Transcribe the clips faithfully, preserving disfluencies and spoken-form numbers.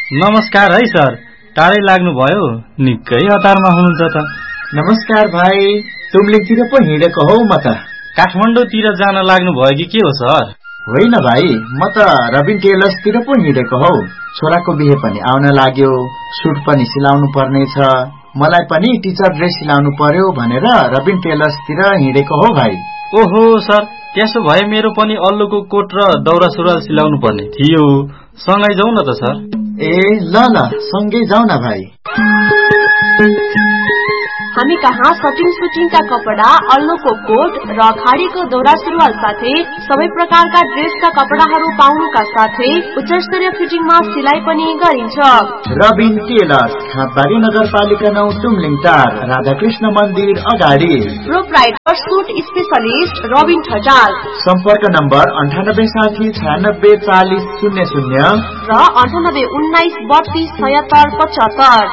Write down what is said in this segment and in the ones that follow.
नमस्कार है सर, टाढै लाग्नुभयो, निकै हतारमा हुनुहुन्छ त। नमस्कार भाइ, तुमलिङतिर पो हिँडेको हौ म त। काठमाडौँतिर जान लाग्नुभयो कि के हो सर? होइन भाइ, म त रबिन टेलर्सतिर पो हिँडेको हौ। छोराको बिहे पनि आउन लाग्यो, सुट पनि सिलाउनु पर्नेछ, मलाई पनि टिचर ड्रेस सिलाउनु पर्यो भनेर रबिन टेलर्सतिर हिँडेको हो भाइ। ओहो सर, त्यसो भए मेरो पनि अल्लुको कोट र दौरा सुरुवाल सिलाउनु पर्ने थियो, सँगै जाउँ न त सर। ए ल ल, सँगै जाउँ न भाइ। हामी कहाँ सटिङ सुटिङका कपडा, अल्लोको कोट र खाडीको दौरा सुरुवाल साथै सबै प्रकारका ड्रेसका कपडाहरू पाउनुका साथै उच्च स्तरीय फिटिङमा सिलाइ पनि गरिन्छ। रबिन टेलर्स, खापबारी नगरपालिका नौ, तुमलिङ टार, राधाकृष्ण मन्दिर अगाडि। Proprietor suit specialist Rabin Thatal. सम्पर्क नम्बर अन्ठानब्बे साठी छयानब्बे चालिस शून्य शून्य र अन्ठानब्बे उन्नाइस बत्तीस छयत्तर पचहत्तर।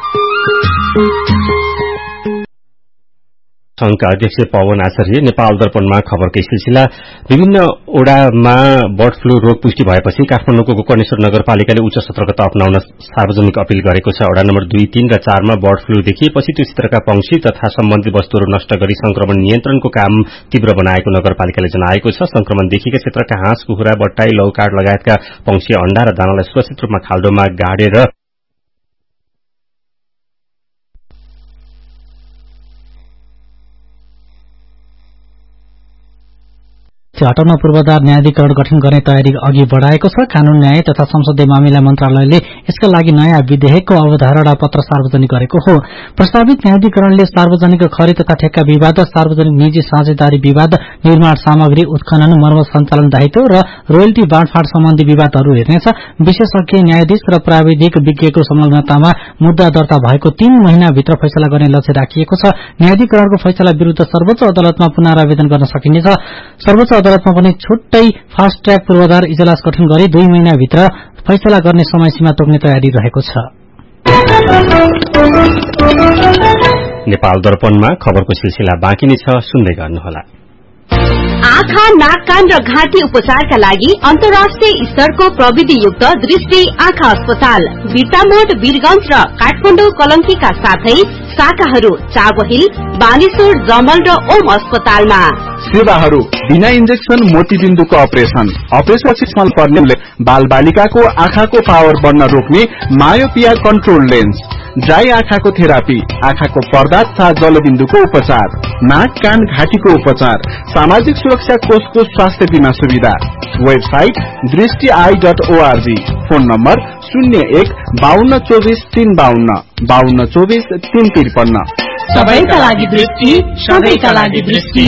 संघका अध्यक्ष पवन आचार्य नेपाल दर्पणमा खबरकै सिलसिला। विभिन्न ओडामा बर्ड फ्लू रोग पुष्टि भएपछि काठमाडौँको गोकर्णेश्वर नगरपालिकाले उच्च सतर्कता अपनाउन सार्वजनिक अपील गरेको छ। ओडा नम्बर दुई, तीन र चारमा बर्ड फ्लू देखिएपछि त्यो क्षेत्रका पंक्षी तथा सम्बन्धित वस्तुहरू नष्ट गरी संक्रमण नियन्त्रणको काम तीव्र बनाएको नगरपालिकाले जनाएको छ। संक्रमण देखिएका क्षेत्रका हाँस, कुखुरा, बट्टाई, लौकाट लगायतका पंक्षी अण्डा र दानालाई सुरक्षित रूपमा खाल्डोमा गाडेर हटाउन पूर्वाधार न्यायाधिकरण गठन गर्ने तयारी अघि बढ़ाएको छ। कानून, न्याय तथा संसदीय मामिला मन्त्रालयले यसका लागि नयाँ विधेयकको अवधारणा पत्र सार्वजनिक गरेको हो। प्रस्तावित न्यायाधिकरणले सार्वजनिक खरिद तथा ठेक्का विवाद, सार्वजनिक निजी साझेदारी विवाद, निर्माण सामग्री उत्खनन, मर्मत सञ्चालन दायित्व र रोयल्टी बाँडफाँड सम्बन्धी विवादहरू हेर्नेछ। विशेषज्ञ न्यायाधीश र प्राविधिक विज्ञको संलग्नतामा मुद्दा दर्ता भएको तीन महिनाभित्र फैसला गर्ने लक्ष्य राखिएको छ। न्यायाधिकरणको फैसला विरूद्ध सर्वोच्च अदालतमा पुनरावेदन गर्न सकिनेछ। सर्वोच्च अदालतमा पनि छुट्टै फास्ट ट्र्याक पूर्वाधार इजलास गठन गरी दुई महिनाभित्र फैसला गर्ने समय सीमा तोक्ने तयारी रहेको छ। नेपाल दर्पणमा खबरको सिलसिला बाँकी नै छ, सुन्दै गर्नुहोला। आँखा, नाक, कान र घाँटी उपचारका लागि अन्तर्राष्ट्रिय स्तरको प्रविधियुक्त दृष्टि आँखा अस्पताल बिर्तामोड, वीरगंज र काठमाडौँ कलंकीका साथै शाखाहरू चाबहिल, बानेश्वर, जमल र ओम अस्पतालमा। सेवाहरू बिना इन्जेक्सन मोतीबिन्दुको अपरेशन, अपरेशन पछि पर्ने बाल बालिकाको आँखाको पावर बढ्न रोक्ने मायोपिया कन्ट्रोल लेन्स, ड्राई आँखाको थेरापी, आँखाको पर्दा तथा जलबिन्दुको उपचार, नाक, कान, घाँटीको उपचार, सामाजिक सुरक्षा कोषको स्वास्थ्य बीमा सुविधा। वेबसाइट दृष्टि I dot ORG. Phone number शून्य एक बाहन्न चौबिस तीन बाहन्न बाहन्न चौबिस तीन त्रिपन्न। सबैका लागि दृष्टि, सबैका लागि दृष्टि।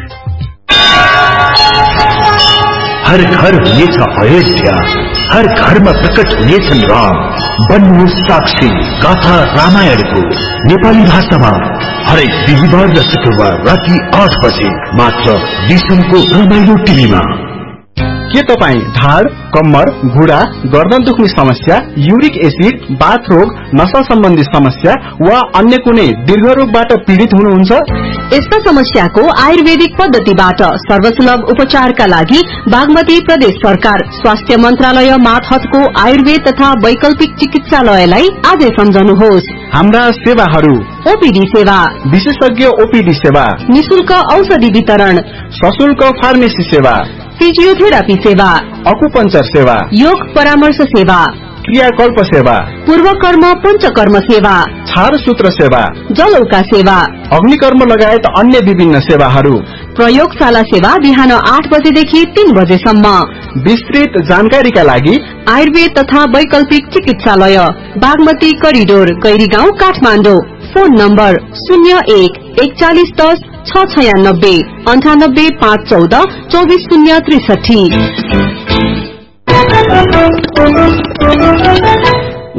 हर घर हुनेछ अयोध्या, हर घरमा प्रकट हुनेछन् राम। बन्नुहोस् साक्षी गाथा रामायणको नेपाली भाषामा हरेक बिहिबार र शुक्रबार राति आठ बजे मात्र दिसमको रमाइलो टिभीमा। के तपाईँ ढाड, कम्मर, घुँडा, गर्दन दुख्ने समस्या, युरिक एसिड, बाथ रोग, नसा सम्बन्धी समस्या वा अन्य कुनै दीर्घ रोगबाट पीड़ित हुनुहुन्छ? यस्ता समस्याको आयुर्वेदिक पद्धतिबाट सर्वसुलभ उपचारका लागि बागमती प्रदेश सरकार स्वास्थ्य मन्त्रालय मातहतको आयुर्वेद तथा वैकल्पिक चिकित्सालयलाई आजै सम्झनुहोस्। हाम्रा सेवाहरू: ओपीडी सेवा, विशेषज्ञ ओपीडी सेवा, निशुल्क औषधि वितरण, सशुल्क फार्मेसी सेवा, फिजियोथेरापी सेवा, अकुपञ्चर सेवा, योग परामर्श सेवा, क्रियाकल्प सेवा, पूर्वकर्म पञ्चकर्म सेवा, छारसूत्र सेवा, जलौका सेवा, अग्निकर्म लगायत अन्य विभिन्न सेवाहरू। प्रयोगशाला सेवा बिहान आठ बजेदेखि तीन बजेसम्म। विस्तृत जानकारीका लागि आयुर्वेद तथा वैकल्पिक चिकित्सालय Bagmati corridor, Gairigaun, Kathmandu. Phone number शून्य एक एकचालिस दस छ छयानब्बे अन्ठानब्बे पाँच चौध चौबिस शून्य त्रिसठी।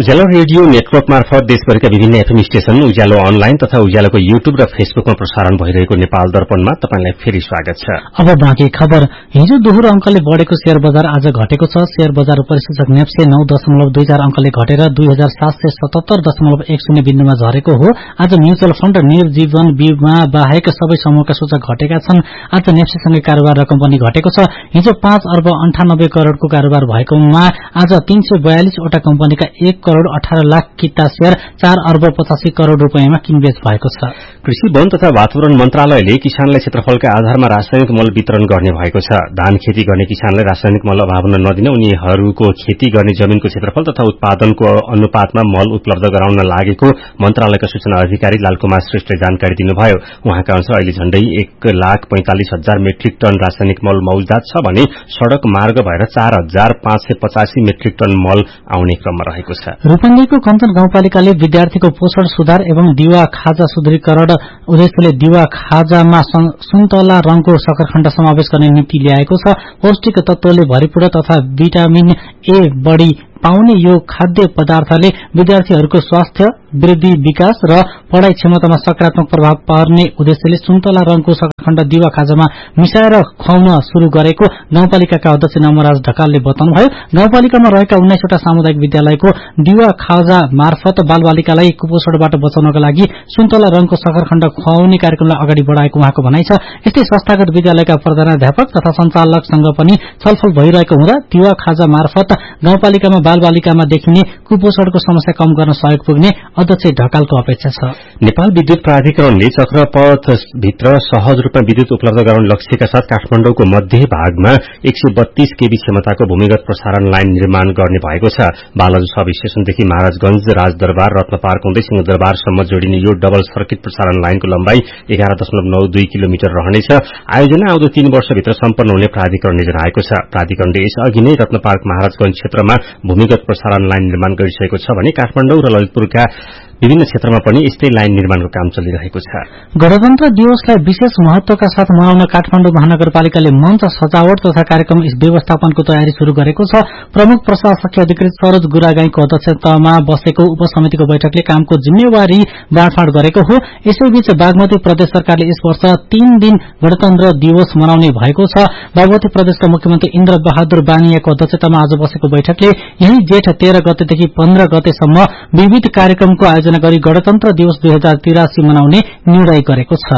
उज्यालो रेडियो नेटवर्क मार्फत देशभरिका विभिन्न एफएम स्टेशन, उज्यालो अनलाइन तथा उज्यालोको युट्युब र फेसबुकमा प्रसारण भइरहेको नेपाल दर्पणमा तपाईलाई फेरि स्वागत छ। अब बाँकी खबर। हिजो दोहोरो अंकले बढेको शेयर बजार आज घटेको छ। शेयर बजार परिसूचक नेप्से नौ दशमलव दुई चार अंकले घटेर दुई हजार सात सय सतहत्तर दशमलव एक शून्य बिन्दुमा झरेको हो। आज म्युचुअल फण्ड, निर्जीवन बीमा बाहेक सबै समूहका सूचक घटेका छन्। आज नेप्सेसँगै कारोबार रकम पनि घटेको छ। हिजो पाँच अर्ब अन्ठानब्बे करोड़को कारोबार भएकोमा आज तीन सय बयालिसवटा कम्पनीका एक करोड़ अठारह लाख किता शेयर चार अर्ब पचासी करोड़ रूपियाँमा किनबेच भएको छ। कृषि, वन तथा वातावरण मन्त्रालयले किसानलाई क्षेत्रफलका आधारमा रासायनिक मल वितरण गर्ने भएको छ। धान खेती गर्ने किसानलाई रासायनिक मल अभाव नदिन उनीहरूको खेती गर्ने जमिनको क्षेत्रफल तथा उत्पादनको अनुपातमा मल उपलब्ध गराउन लागेको मन्त्रालयका सूचना अधिकारी लालकुमार श्रेष्ठले जानकारी दिनुभयो। उहाँका अनुसार अहिले झण्डै एक लाख पैंतालिस हजार मेट्रिक टन रासायनिक मल मौजूद छ भने सड़क मार्ग भएर चार हजार पाँच सय पचासी मेट्रिक टन मल आउने क्रममा रहेको छ। रूपन्देहीको कञ्चन गाउँपालिकाले विद्यार्थीको पोषण सुधार एवं दिवा खाजा सुदृढीकरण उद्देश्यले दिवा खाजामा सुन्तला रंगको शकरखण्ड समावेश गर्ने नीति ल्याएको छ। पौष्टिक तत्वले भरिपूर्ण तथा भिटामिन ए बढ़ी पाउने यो खाद्य पदार्थले विद्यार्थीहरूको स्वास्थ्य, वृद्धि, विकास र पढ़ाई क्षमतामा सकारात्मक प्रभाव पार्ने उद्देश्यले सुन्तला रंगको शकरखण्ड दिवा खाजामा मिसाएर खुवाउन शुरू गरेको गाउँपालिकाका अध्यक्ष नमराज ढकालले बताउनुभयो। गाउँपालिकामा रहेका उन्नाइसवटा सामुदायिक विद्यालयको दिवा खाजा मार्फत बालबालिकालाई कुपोषणबाट बचाउनका लागि सुन्तला रंगको शकरखण्ड खुवाउने कार्यक्रमलाई अगाडि बढ़ाएको उहाँको भनाइ छ। यस्तै संस्थागत विद्यालयका प्रधानाध्यापक तथा संचालकसँग पनि छलफल भइरहेको हुँदा दिवा खाजा मार्फत गाउँपालिकामा बालबालिकामा देखिने कुपोषणको समस्या कम गर्न सहयोग पुग्ने अध्यक्ष ढकालको अपेक्षा छ। नेपाल विद्युत प्राधिकरणले चक्रपथ भित्र सहज रूपमा विद्युत उपलब्ध गराउने लक्ष्यका साथ काठमाडौँको मध्य भागमा एक सय बत्तीस केबी क्षमताको भूमिगत प्रसारण लाइन निर्माण गर्ने भएको छ। बालाजु सब स्टेशनदेखि महाराजगंज, राजदरबार, रत्नपार्क हुँदै सिंहदरबारसम्म जोडिने यो डबल सर्किट प्रसारण लाइनको लम्बाई एघार दशमलव नौ दुई किलोमिटर रहनेछ। आयोजना आउँदो तीन वर्षभित्र सम्पन्न हुने प्राधिकरणले जनाएको छ। प्राधिकरणले यसअघि नै रत्नपार्क, महाराजगंज क्षेत्रमा भूमिगत प्रसारण लाइन निर्माण गरिसकेको छ भने काठमाडौँ र ललितपुरका विभिन्न क्षेत्रमा पनि यस्तै लाइन निर्माणको काम चलिरहेको छ। गणतन्त्र दिवसलाई विशेष महत्वका साथ मनाउन काठमाडौँ महानगरपालिकाले मञ्च सजावट तथा कार्यक्रम व्यवस्थापनको तयारी शुरू गरेको छ। प्रमुख प्रशासकीय अधिकृत सरोज गुरागाईको अध्यक्षतामा बसेको उपसमितिको बैठकले कामको जिम्मेवारी बाँडफाँड गरेको हो। यसैबीच बागमती प्रदेश सरकारले यस वर्ष तीन दिन गणतन्त्र दिवस मनाउने भएको छ। बागमती प्रदेशका मुख्यमन्त्री इन्द्र बहादुर बानियाको अध्यक्षतामा आज बसेको बैठकले यही जेठ तेह्र गतेदेखि पन्ध्र गतेसम्म विविध कार्यक्रमको आयोजना गरी गणतन्त्र दिवस दुई हजार तिरासी मनाउने निर्णय गरेको छ।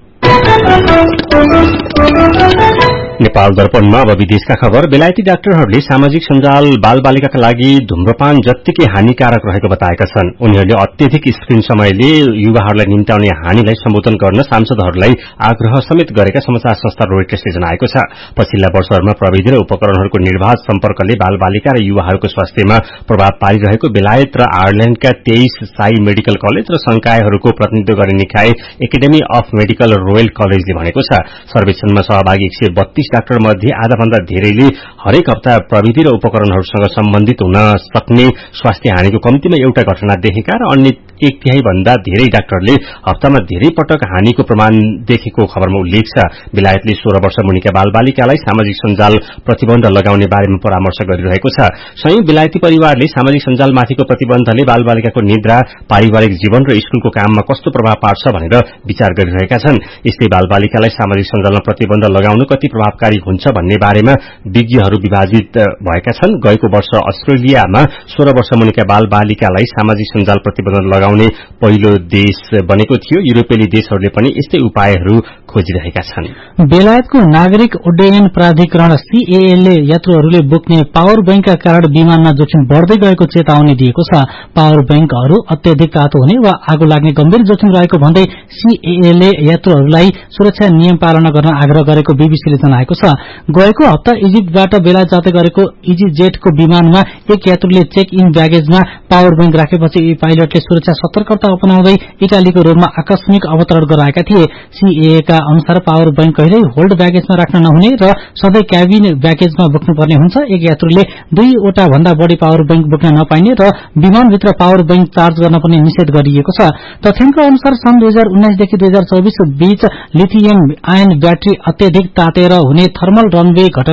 नेपाल दर्पणमा अब विदेशका खबर। बेलायती डाक्टरहरूले सामाजिक सञ्जाल बालबालिकाका लागि धूम्रपान जत्तिकै हानिकारक रहेको बताएका छन्। उनीहरूले अत्यधिक स्क्रिन समयले युवाहरूलाई निम्त्याउने हानिलाई सम्बोधन गर्न सांसदहरूलाई आग्रह समेत गरेका समाचार संस्था रोइटर्सले जनाएको छ। पछिल्ला वर्षहरूमा प्रविधि र उपकरणहरूको निर्बाध सम्पर्कले बालबालिका र युवाहरूको स्वास्थ्यमा प्रभाव पारिरहेको बेलायत र आयरल्याण्डका तेइस साई मेडिकल कलेज र संकायहरूको प्रतिनिधित्व गर्ने निकाय एकाडेमी अफ मेडिकल रोयल कलेजले भनेको छ। सर्वेक्षणमा सहभागी एक सय बत्तीस डाक्टर मध्ये आधाभन्दा धेरैले हरेक हप्ता प्रविधि र उपकरणहरूसँग सम्बन्धित हुन सक्ने स्वास्थ्य हानिको कम्तीमा एउटा घटना देखेका र अन्य एक तिहाई भन्दा धेरै डाक्टरले हप्तामा धेरै पटक हानिको प्रमाण देखेको खबरमा उल्लेख छ। बेलायतले सोह्र वर्ष मुनिका बालबालिकालाई सामाजिक सञ्जाल प्रतिबन्ध लगाउने बारेमा परामर्श गरिरहेको छ। संयौं बेलायती परिवारले सामाजिक सञ्जालमाथिको प्रतिबन्धले बालबालिकाको निद्रा, पारिवारिक जीवन र स्कूलको काममा कस्तो प्रभाव पार्छ भनेर विचार गरिरहेका छन्। यस्तै बालबालिकालाई सामाजिक सञ्जालमा प्रतिबन्ध लगाउनु कति प्रभावकारी हुन्छ भन्ने बारेमा विज्ञहरू विभाजित भएका छन्। गएको वर्ष अस्ट्रेलियामा सोह्र वर्ष मुनिका बालबालिकालाई सामाजिक सञ्जाल प्रतिबन्ध लगाउने पहिलो देश बनेको थियो। युरोपेली देशहरूले पनि यस्तै उपायहरू खोजिरहेका छन्। बेलायतको नागरिक उड्डयन प्राधिकरण सीएएले यात्रुहरूले बोक्ने पावर बैंकका कारण विमानमा जोखिम बढ़दै गएको चेतावनी दिएको छ। पावर बैंकहरू अत्यधिक तातो हुने वा आगो लाग्ने गम्भीर जोखिम रहेको भन्दै सीएएले यात्रुहरूलाई सुरक्षा नियम पालना गर्न आग्रह गरेको बीबीसीले जनाएको छ। गएको हप्ता इजिप्टबाट बेलायत जाँदै गरेको इजीजेटको विमानमा एक यात्रुले चेक इन ब्यागेजमा पावर बैंक राखेपछि पाइलटले सुरक्षा सतर्कता अपनाउँदै इटालीको रोममा आकस्मिक अवतरण गराएका थिए। सीएएका अनुसार पावर बैंक कहिल्यै होल्ड ब्यागेजमा राख्न नहुने र सधैँ क्याबिन ब्यागेजमा बोक्नुपर्ने हुन्छ। एक यात्रुले दुईवटा भन्दा बढ़ी पावर बैंक बोक्न नपाइने र विमानभित्र पावर बैंक चार्ज गर्न पनि निषेध गरिएको छ। तथ्याङ्क अनुसार सन् दुई हजार उन्नाइसदेखि दुई हजार चौबिस बीच लिथियम आयन ब्याट्री अत्यधिक तातेर हुने थर्मल रनवे घटना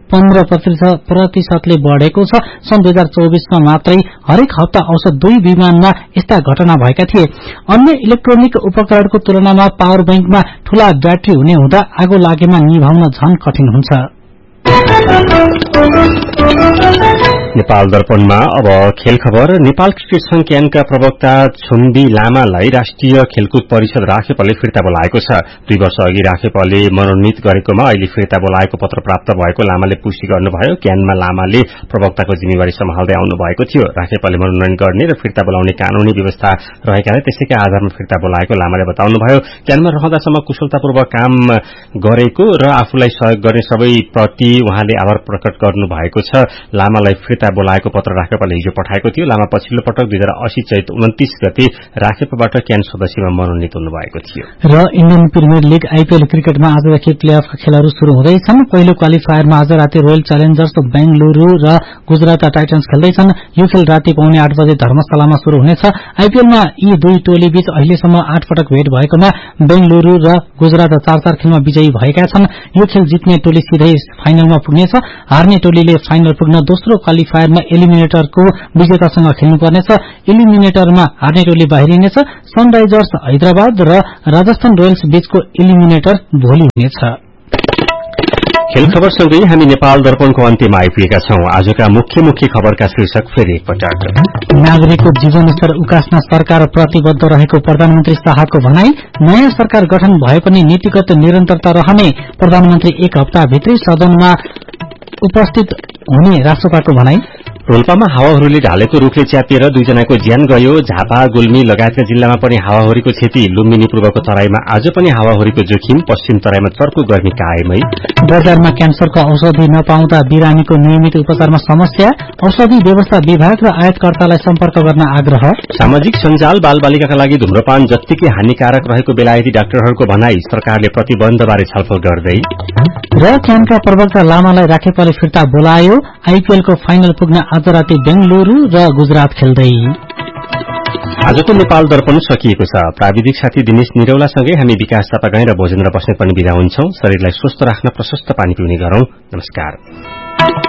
पन्ध्र प्रतिशतले बढ़ेको छ। सन् दुई हजार चौबीसमा मात्रै हरेक हप्ता औसत दुई विमानमा यस्ता घटना भएका थिए। अन्य इलेक्ट्रोनिक उपकरणको तुलनामा पावर बैंकमा ठूला ब्याट्री हुने हुँदा आगो लागेमा निभाउन झन कठिन हुन्छ। नेपाल दर्पणमा अब खेल खबर। नेपाल क्रिकेट संघ क्यानका प्रवक्ता छुम्बी लामालाई राष्ट्रिय खेलकुद परिषद राखेपले फिर्ता बोलाएको छ। दुई वर्ष अघि राखेपले मनोनित गरेकोमा अहिले फिर्ता बोलाएको पत्र प्राप्त भएको लामाले पुष्टि गर्नुभयो। क्यानमा लामाले प्रवक्ताको जिम्मेवारी सम्हाल्दै आउनु भएको थियो। राखेपले मनोनयन गर्ने र फिर्ता बोलाउने कानूनी व्यवस्था रहेकाले त्यसैका आधारमा फिर्ता बोलाएको लामाले बताउनुभयो। क्यानमा रहँदासम्म कुशलतापूर्वक काम गरेको र आफूलाई सहयोग गर्ने सबैप्रति उहाँले आभार प्रकट गर्नु भएको छ। लामालाई फिर्ता बोलाएको पत्र राखेपाले हिजो पठाएको थियो। लामा पछिल्लो पटक दुई हजार अस्सी चैत उन्तीस गते राखेपाबाट क्यान सदस्यमा मनोनित हुनुभएको थियो। र इण्डियन प्रिमियर लीग आईपीएल क्रिकेटमा आजदेखि प्लेअफका खेलहरू शुरू हुँदैछन्। पहिलो क्वालिफायरमा आज राति रोयल च्यालेन्जर्स बेंगलुरू र गुजरात टाइटन्स खेल्दैछन्। यो खेल राति पाउने आठ बजे धर्मशालामा शुरू हुनेछ। आईपीएलमा यी दुई टोली बीच अहिलेसम्म आठ पटक भेट भएकोमा बेंगलुरू र गुजरात चार चार खेलमा विजयी भएका छन्। यो खेल जित्ने टोली सिधै फाइनलमा पुग्नेछ। हार्ने टोलीले फाइनल पुग्न दोस्रो क्वालिफायरमा एलिमिनेटरको विजेतासँग खेल्नुपर्नेछ। एलिमिनेटरमा हार्ने टोली बाहिरिनेछ। सनराइजर्स हैदराबाद र राजस्थान रोयल्स बीचको एलिमिनेटर भोलि हुनेछ। खेल खबरसँगै हामी नेपाल दर्पणको अन्त्यमा आइपुगेका छौं। आजका मुख्य मुख्य खबरका शीर्षक फेरि एकपटक। नागरिकको जीवनस्तर उकास्न सरकार प्रतिबद्ध रहेको प्रधानमन्त्री शाहको भनाई। नयाँ सरकार गठन भए पनि नीतिगत निरन्तरता रहने प्रधानमन्त्री एक हप्ताभित्रै सदनमा उपस्थित हुने राष्ट्रपतिको भनाई। रोल्पामा हावाहुरीले ढालेको रूखले च्यापिएर दुईजनाको ज्यान गयो। झापा गुल्मी लगायतका जिल्लामा पनि हावाहुरीको क्षति। लुम्बिनी पूर्वको तराईमा आज पनि हावाहुरीको जोखिम। पश्चिम तराईमा चर्को गर्मी कायमै। बजारमा क्यान्सरको औषधि नपाउँदा बिरामीको नियमित उपचारमा समस्या। औषधि व्यवस्था विभाग र आयातकर्तालाई सम्पर्क गर्न आग्रह। सामाजिक सञ्जाल बालबालिकाका लागि धूम्रपान जत्तिकै हानिकारक रहेको बेलायती डाक्टरहरूको भनाई। सरकारले प्रतिबन्धबारे छलफल गर्दै। र क्यानका प्रवक्ता लामालाई राखेपाले फिर्ता बोलायो। आईपीएलको फाइनल पुग्न आज राति बेंगलुरू र गुजरात खेल्दै। आजको नेपाल दर्पण सकिएको छ। प्राविधिक साथी दिनेश निरौलासँगै हामी विकास चापागाई र भोजेन्द्र बस्ने पनि विदा हुन्छौं। शरीरलाई स्वस्थ राख्न प्रशस्त पानी पिउने गरौं। नमस्कार।